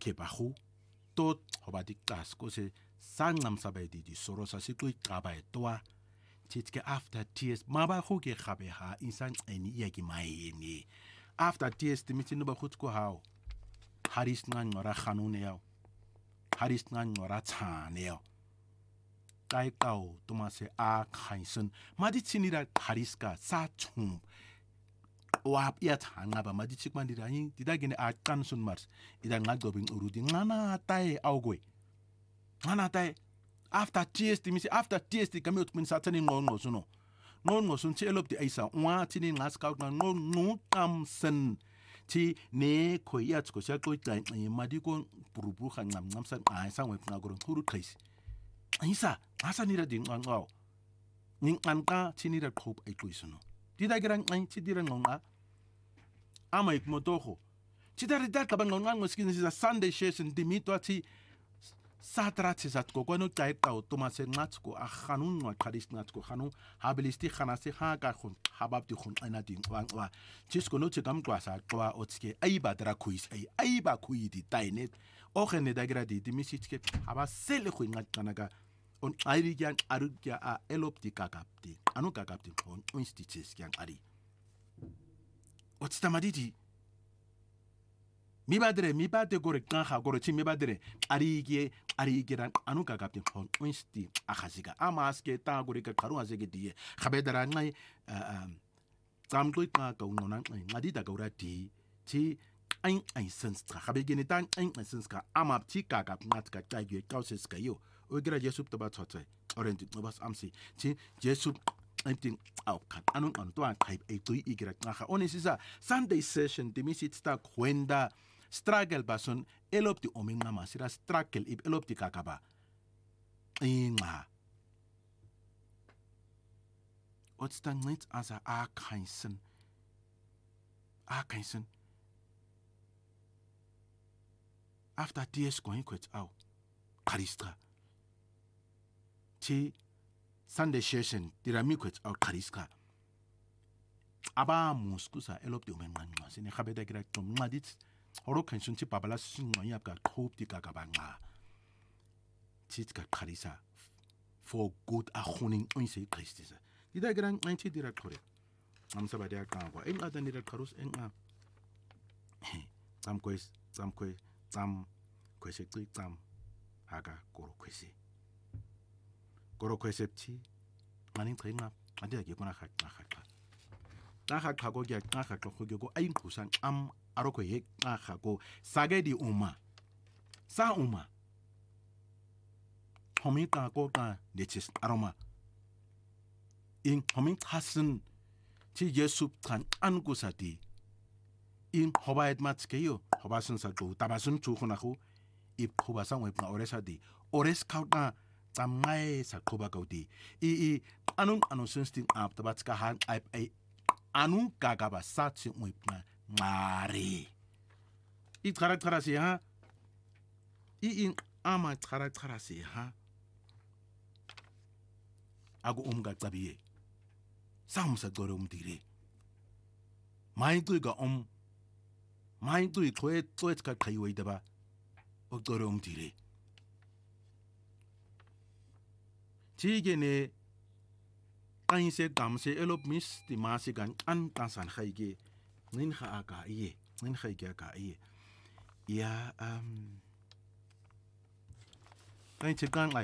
ke bahu tot hoba diktas ko se sangam sabai di sorosa si ko ikaba toa titke after tears maba go ke gabe ha insang eni ya ke maeni after tears timitin ba khut ko hao haris ngan ngora khanune yao haris ngan ngora tsane yao kai kau tomase a khaisen madi tsinira hariska sa chum wa ya thanga ba madi chikman dirani didagene a kan sun mars idan ngagobin urudi ngana tai augwe ngana tai after TST misi after TST kami utmin satani ngon suno ngon sun che elop di aisa wa tini ngas ka ngon kam sen ti ne ko ya tsko sha ko tai madi ko burubu khan ngam san ai sang we na goro huru kais aisa asa nira ding ngao ning anka tini ra khop ai ko suno didagiran ai ti diran ngonga ama ik motoho chidari data bang ngonga skin is a Sunday session dimito ati satrati zatko kono taita automase natsko a khanun wa kadis natsko khanu habilisti khanasi ha ka khun habab di khun ana di wa chisko no chikam kwasa kwa otske ai ba dra kuis ai ba kui di tainet o khene dagira di misitke haba sele khu ngat kanaga on airi gyan arugya a elopti kakapti anu kakapti on institutes gyan ari otstamaditi mi badre gore kanha gore chi mi badre arigi ran anu kakapti on insti akhasiga amaske ta gore ka karu azege die khabedara ngai tamtoi ka ka unona ngadi da gora di chi ai sens tra khabegene tan ai sens ka amapti kakap ngat ka tagye kauses ka yo ogira jesup to ba tsotsai orenti no bas amsi chi jesup empty out kan anong to an type a to igira nga onisisa Sunday session de misit sta kwenda struggle bason elop di ominga masira struggle elop di kakaba inga otsta nit as a kaisen after DS going quit out karistra chi Sunday session dirami kwet au kariska aba muskusa elop de omen ngwa sine khabeda gira tom ngadit horo kansun chi babala sun ngwa ka khop di ka banga chit ka karisa for good a khuning unse kristisa dida gira nganti dira khore am sabade ka ngwa en adan dira kharus en a tam kwese tsam haga koro kwesepti ngani tringa ade ke kona kha go ke kha go ai kusan am aroko he kha go sagedi uma homi ka ko ka leches aroma in homi hasen ti yesu kan an kusati in hobayet matske yo hobasun sa go tabasun chu khona khu ip khobasan we pa oresadi ores ka tamai sa koba gaudi I anong sensting up tabatska han ai anung kagaba satsi muipna ngari I karakterasi ha in ama karakterasi ha ago umga tabiye samsa gore dire mai tu ga mai tu toet ka kaiwe daba o gore dire tigene kainse damse elop mis di masigan an kansan khaige nin kha aka iye nin khaige ka iye ya kainse kan ai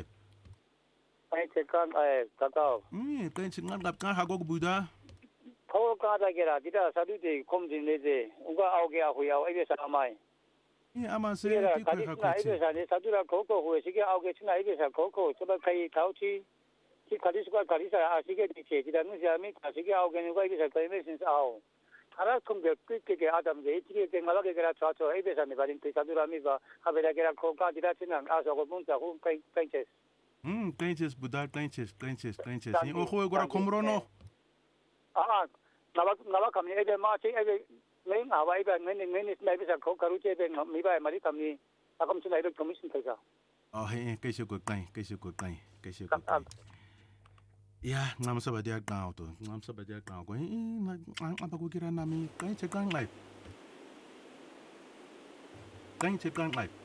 kakao kainse ngan gap kan hago buda ko ka da gera dida sadu de komjin leze uga auge a huya ebe sa mai ama se ti ka ka ebe sa ne sadu ra ko ho sige auge china ebe sa ko choba kai tauchi ki kadiswa kadisa asige diche dida nu jami asige auge ne ebe sa kai mesin ao ara kum de ke adam de ti ke ngala ke gera chacho ebe sa ne barin ti sadu ra mi ba habera gera ko ka dida china aso ko punta hu kai ches kainches buda kainches o ho gora komrono naba kami ebe ma chi ebe neng awai ba neng nai bisa ko karu che be mi ba mari kami akom china ro commission kaisa he kaise ko kai ya ngam sa ba dia gao to ko na apa ko kira nami kainche kan life